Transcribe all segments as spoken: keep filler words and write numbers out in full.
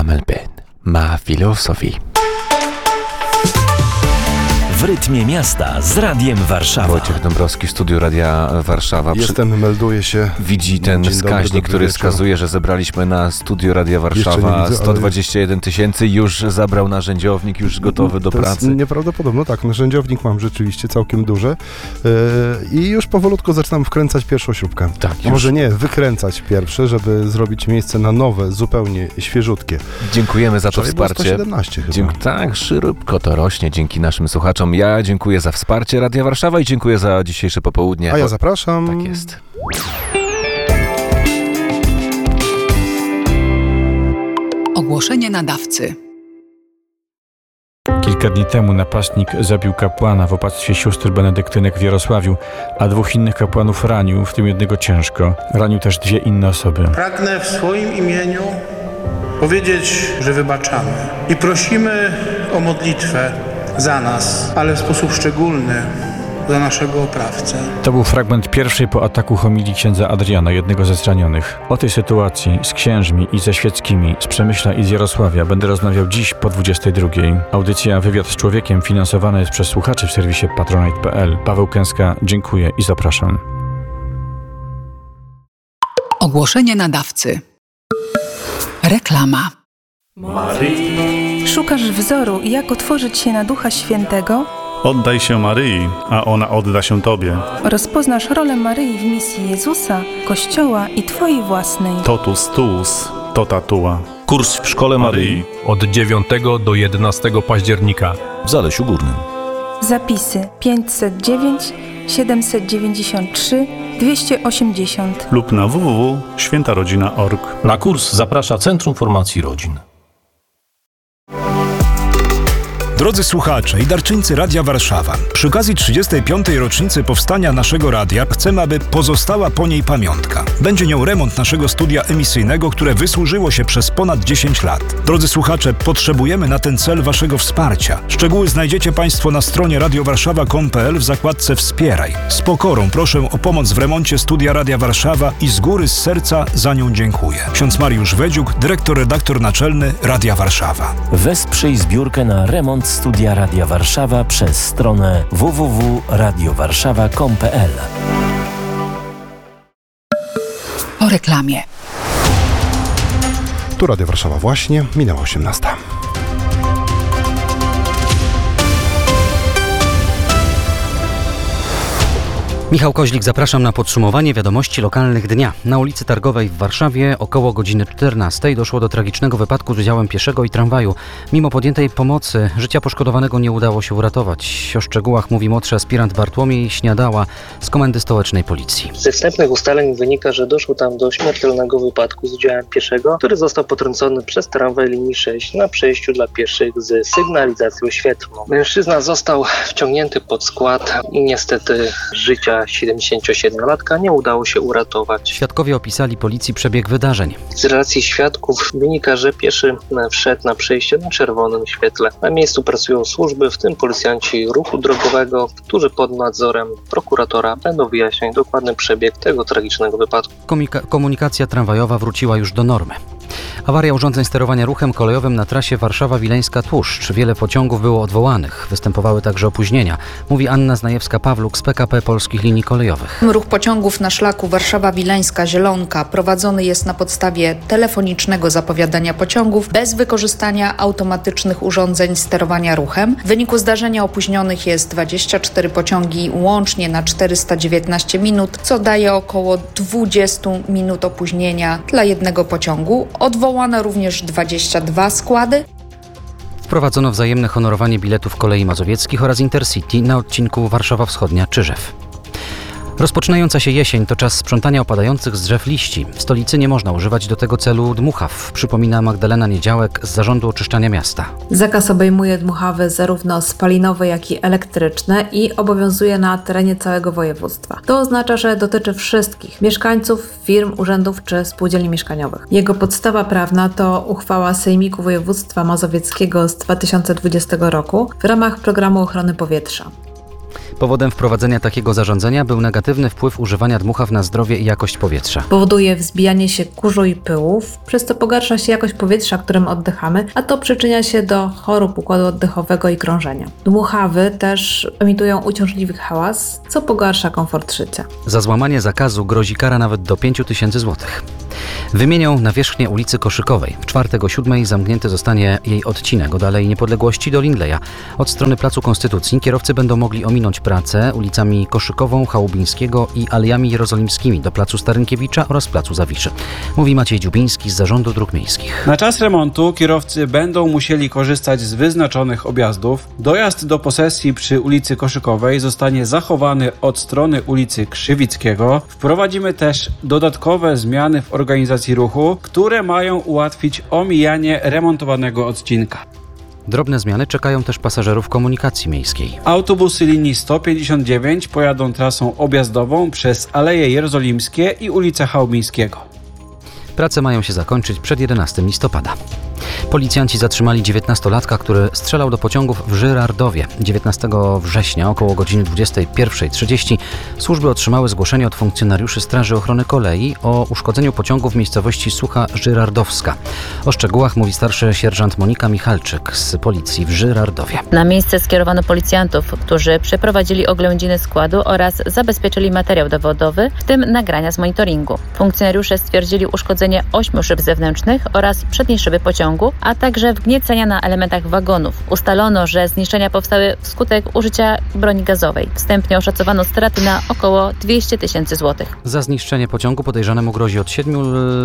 Kamel Ben ma filozofii. W rytmie miasta z Radiem Warszawa. Wojciech Dąbrowski, Studio Radia Warszawa. Jestem, melduję się. Widzi ten Dzień wskaźnik, dobry, dobry który wieczór. wskazuje, że zebraliśmy na Studio Radia Warszawa widzę, sto dwadzieścia jeden tysięcy. Już zabrał narzędziownik, już gotowy do to pracy. Jest nieprawdopodobne, tak. Narzędziownik mam rzeczywiście całkiem duży yy, i już powolutku zaczynam wkręcać pierwszą śrubkę. Tak, A może nie, wykręcać pierwsze, żeby zrobić miejsce na nowe, zupełnie świeżutkie. Dziękujemy za to Wczoraj było wsparcie. sto siedemnaście chyba. Dzięki, tak, szybko to rośnie dzięki naszym słuchaczom. Ja dziękuję za wsparcie Radia Warszawa i dziękuję za dzisiejsze popołudnie. A ja zapraszam. Tak jest. Ogłoszenie nadawcy. Kilka dni temu napastnik zabił kapłana w opactwie sióstr benedyktynek w Jarosławiu, a dwóch innych kapłanów ranił, w tym jednego ciężko. Ranił też dwie inne osoby. Pragnę w swoim imieniu powiedzieć, że wybaczamy i prosimy o modlitwę za nas, ale w sposób szczególny za naszego oprawcę. To był fragment pierwszej po ataku homilii księdza Adriana, jednego ze zranionych. O tej sytuacji z księżmi i ze świeckimi, z Przemyśla i z Jarosławia będę rozmawiał dziś po dwudziestej drugiej. Audycja Wywiad z Człowiekiem finansowana jest przez słuchaczy w serwisie patronite kropka p l. Paweł Kęska, dziękuję i zapraszam. Ogłoszenie nadawcy. Reklama. Maryi. Szukasz wzoru, jak otworzyć się na Ducha Świętego? Oddaj się Maryi, a ona odda się Tobie. Rozpoznasz rolę Maryi w misji Jezusa, Kościoła i Twojej własnej. Totus tuus, tota tua. Kurs w Szkole Maryi od dziewiątego do jedenastego października w Zalesiu Górnym. Zapisy pięćset dziewięć siedemset dziewięćdziesiąt trzy dwieście osiemdziesiąt Lub na w w w kropka święta rodzina kropka org. Na kurs zaprasza Centrum Formacji Rodzin. Drodzy słuchacze i darczyńcy Radia Warszawa, przy okazji trzydziestej piątej rocznicy powstania naszego radia chcemy, aby pozostała po niej pamiątka. Będzie nią remont naszego studia emisyjnego, które wysłużyło się przez ponad dziesięć lat. Drodzy słuchacze, potrzebujemy na ten cel waszego wsparcia. Szczegóły znajdziecie Państwo na stronie radiowarszawa kropka com kropka p l w zakładce Wspieraj. Z pokorą proszę o pomoc w remoncie studia Radia Warszawa i z góry, z serca za nią dziękuję. Ksiądz Mariusz Wedziuk, dyrektor, redaktor naczelny Radia Warszawa. Wesprzyj zbiórkę na remont Studia Radia Warszawa przez stronę w w w kropka radio warszawa kropka com kropka p l. Po reklamie. Tu Radio Warszawa właśnie, minęła osiemnasta. Michał Koźlik, zapraszam na podsumowanie wiadomości lokalnych dnia. Na ulicy Targowej w Warszawie około godziny czternastej doszło do tragicznego wypadku z udziałem pieszego i tramwaju. Mimo podjętej pomocy życia poszkodowanego nie udało się uratować. O szczegółach mówi młodszy aspirant Bartłomiej Śniadała z Komendy Stołecznej Policji. Ze wstępnych ustaleń wynika, że doszło tam do śmiertelnego wypadku z udziałem pieszego, który został potrącony przez tramwaj linii sześć na przejściu dla pieszych z sygnalizacją świetlną. Mężczyzna został wciągnięty pod skład i niestety życia siedemdziesięciosiedmiolatka nie udało się uratować. Świadkowie opisali policji przebieg wydarzeń. Z relacji świadków wynika, że pieszy wszedł na przejście na czerwonym świetle. Na miejscu pracują służby, w tym policjanci ruchu drogowego, którzy pod nadzorem prokuratora będą wyjaśniać dokładny przebieg tego tragicznego wypadku. Komika- komunikacja tramwajowa wróciła już do normy. Awaria urządzeń sterowania ruchem kolejowym na trasie Warszawa-Wileńska-Tłuszcz. Wiele pociągów było odwołanych. Występowały także opóźnienia. Mówi Anna Znajewska-Pawluk z P K P Polskich Linii Kolejowych. Ruch pociągów na szlaku Warszawa-Wileńska-Zielonka prowadzony jest na podstawie telefonicznego zapowiadania pociągów bez wykorzystania automatycznych urządzeń sterowania ruchem. W wyniku zdarzenia opóźnionych jest dwadzieścia cztery pociągi łącznie na czterysta dziewiętnaście minut, co daje około dwadzieścia minut opóźnienia dla jednego pociągu. Odwołano również dwadzieścia dwa składy. Wprowadzono wzajemne honorowanie biletów kolei mazowieckich oraz Intercity na odcinku Warszawa Wschodnia-Czyżew. Rozpoczynająca się jesień to czas sprzątania opadających z drzew liści. W stolicy nie można używać do tego celu dmuchaw, przypomina Magdalena Niedziałek z Zarządu Oczyszczania Miasta. Zakaz obejmuje dmuchawy zarówno spalinowe, jak i elektryczne i obowiązuje na terenie całego województwa. To oznacza, że dotyczy wszystkich mieszkańców, firm, urzędów czy spółdzielni mieszkaniowych. Jego podstawa prawna to uchwała Sejmiku Województwa Mazowieckiego z dwa tysiące dwudziestego roku w ramach Programu Ochrony Powietrza. Powodem wprowadzenia takiego zarządzenia był negatywny wpływ używania dmuchaw na zdrowie i jakość powietrza. Powoduje wzbijanie się kurzu i pyłów, przez co pogarsza się jakość powietrza, którym oddychamy, a to przyczynia się do chorób układu oddechowego i krążenia. Dmuchawy też emitują uciążliwy hałas, co pogarsza komfort życia. Za złamanie zakazu grozi kara nawet do pięć tysięcy złotych. Wymienią nawierzchnię ulicy Koszykowej. W czwartek o siódmej zamknięty zostanie jej odcinek od Alei Niepodległości do Lindleya. Od strony Placu Konstytucji kierowcy będą mogli ominąć pracę ulicami Koszykową, Chałubińskiego i Alejami Jerozolimskimi do Placu Starynkiewicza oraz Placu Zawiszy. Mówi Maciej Dziubiński z Zarządu Dróg Miejskich. Na czas remontu kierowcy będą musieli korzystać z wyznaczonych objazdów. Dojazd do posesji przy ulicy Koszykowej zostanie zachowany od strony ulicy Krzywickiego. Wprowadzimy też dodatkowe zmiany w organizacji ruchu, które mają ułatwić omijanie remontowanego odcinka. Drobne zmiany czekają też pasażerów komunikacji miejskiej. Autobusy linii sto pięćdziesiąt dziewięć pojadą trasą objazdową przez Aleje Jerozolimskie i ulicę Chałubińskiego. Prace mają się zakończyć przed jedenastego listopada. Policjanci zatrzymali dziewiętnastolatka, który strzelał do pociągów w Żyrardowie. dziewiętnastego września około godziny dwudziestej pierwszej trzydzieści służby otrzymały zgłoszenie od funkcjonariuszy Straży Ochrony Kolei o uszkodzeniu pociągu w miejscowości Sucha Żyrardowska. O szczegółach mówi starszy sierżant Monika Michalczyk z policji w Żyrardowie. Na miejsce skierowano policjantów, którzy przeprowadzili oględziny składu oraz zabezpieczyli materiał dowodowy, w tym nagrania z monitoringu. Funkcjonariusze stwierdzili uszkodzenie ośmiu szyb zewnętrznych oraz przedniej szyby pociągu, a także wgniecenia na elementach wagonów. Ustalono, że zniszczenia powstały wskutek użycia broni gazowej. Wstępnie oszacowano straty na około dwieście tysięcy złotych. Za zniszczenie pociągu podejrzanemu grozi od siedmiu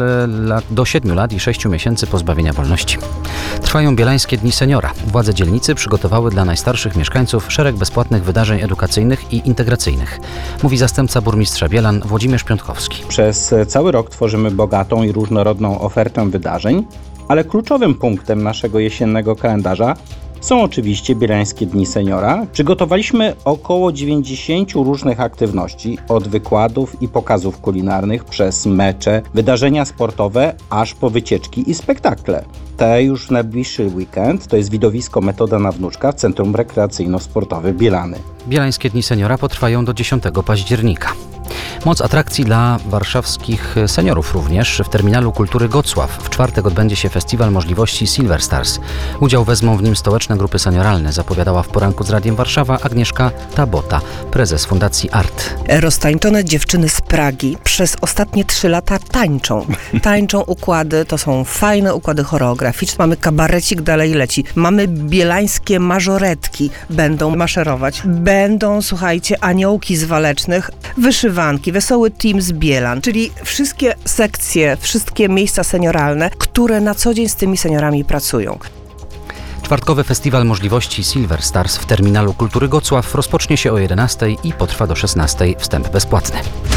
lat do siedmiu lat i sześciu miesięcy pozbawienia wolności. Trwają Bielańskie Dni Seniora. Władze dzielnicy przygotowały dla najstarszych mieszkańców szereg bezpłatnych wydarzeń edukacyjnych i integracyjnych. Mówi zastępca burmistrza Bielan Włodzimierz Piątkowski. Przez cały rok tworzymy bogatą i różnorodną ofertę wydarzeń, ale kluczowym punktem naszego jesiennego kalendarza są oczywiście Bielańskie Dni Seniora. Przygotowaliśmy około dziewięćdziesiąt różnych aktywności, od wykładów i pokazów kulinarnych, przez mecze, wydarzenia sportowe, aż po wycieczki i spektakle. Te już w najbliższy weekend to jest widowisko Metoda na Wnuczka w Centrum Rekreacyjno-Sportowe Bielany. Bielańskie Dni Seniora potrwają do dziesiątego października. Moc atrakcji dla warszawskich seniorów również. W Terminalu Kultury Gocław w czwartek odbędzie się Festiwal Możliwości Silver Stars. Udział wezmą w nim stołeczne grupy senioralne, zapowiadała w poranku z Radiem Warszawa Agnieszka Tabota, prezes Fundacji Art. Roztańczone dziewczyny z Pragi przez ostatnie trzy lata tańczą. Tańczą układy, to są fajne układy choreograficzne. Mamy kabarecik, dalej leci. Mamy bielańskie mażoretki, będą maszerować. Będą, słuchajcie, aniołki z Walecznych, wyszywanki, wesoły team z Bielan, czyli wszystkie sekcje, wszystkie miejsca senioralne, które na co dzień z tymi seniorami pracują. Czwartkowy Festiwal Możliwości Silver Stars w Terminalu Kultury Gocław rozpocznie się o jedenastej i potrwa do szesnastej. Wstęp bezpłatny.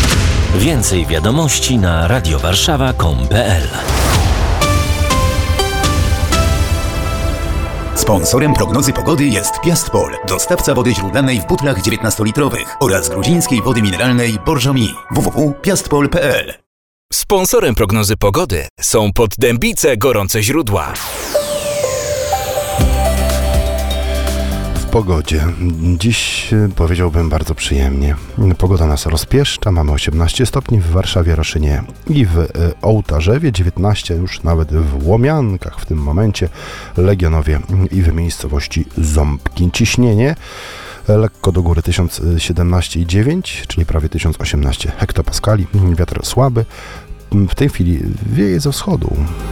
Więcej wiadomości na radiowarszawa kropka com kropka pe el. Sponsorem prognozy pogody jest Piastpol, dostawca wody źródlanej w butlach dziewiętnastolitrowych oraz gruzińskiej wody mineralnej Borżomi. w w w kropka piastpol kropka pe el. Sponsorem prognozy pogody są Poddębice Gorące Źródła. W pogodzie. Dziś powiedziałbym bardzo przyjemnie. Pogoda nas rozpieszcza. Mamy osiemnaście stopni w Warszawie, Raszynie i w Ołtarzewie, dziewiętnaście już nawet w Łomiankach w tym momencie, Legionowie i w miejscowości Ząbki. Ciśnienie lekko do góry tysiąc siedemnaście i dziewięć, czyli prawie tysiąc osiemnaście hektopaskali. Wiatr słaby. W tej chwili wieje ze wschodu.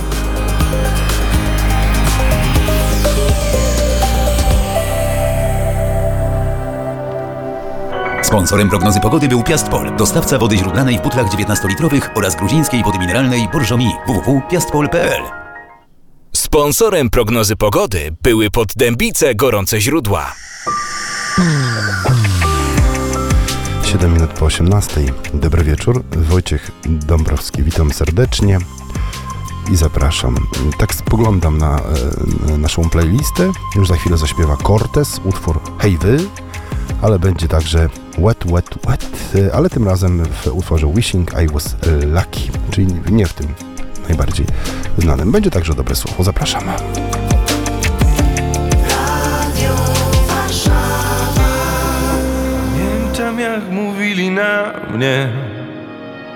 Sponsorem prognozy pogody był Piastpol, dostawca wody źródlanej w butlach dziewiętnastolitrowych oraz gruzińskiej wody mineralnej Borżomi. w w w kropka piastpol kropka pe el. Sponsorem prognozy pogody były Poddębice Gorące Źródła. siedem minut po osiemnastej. Dobry wieczór. Wojciech Dąbrowski. Witam serdecznie i zapraszam. Tak spoglądam na e, naszą playlistę. Już za chwilę zaśpiewa Cortez, utwór Hej Wy, ale będzie także Wet, Wet, Wet, ale tym razem w utworze Wishing I Was Lucky, czyli nie w tym najbardziej znanym. Będzie także dobre słowo. Zapraszam. Radio Warszawa. mówili na mnie.